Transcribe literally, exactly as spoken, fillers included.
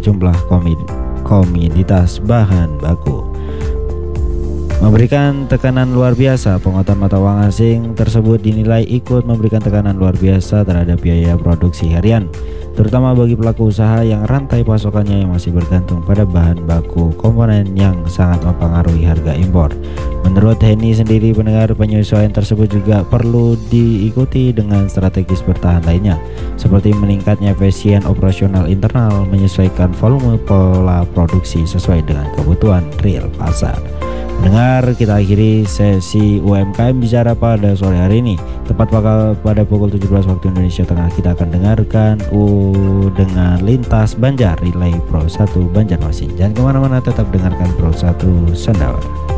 sejumlah komoditas bahan baku. Memberikan tekanan luar biasa, penguatan mata uang asing tersebut dinilai ikut memberikan tekanan luar biasa terhadap biaya produksi harian, terutama bagi pelaku usaha yang rantai pasokannya yang masih bergantung pada bahan baku komponen yang sangat mempengaruhi harga impor. Menurut Henny sendiri, pendengar, penyesuaian tersebut juga perlu diikuti dengan strategis bertahan lainnya, seperti meningkatnya efisien operasional internal, menyesuaikan volume pola produksi sesuai dengan kebutuhan real pasar. Mendengar, kita akhiri sesi U M K M bicara pada sore hari ini. Tepat pada pukul tujuh belas waktu Indonesia Tengah, kita akan dengarkan U dengan Lintas Banjar Relay Pro satu Banjarmasin. Jangan kemana-mana, tetap dengarkan Pro satu Sendawa.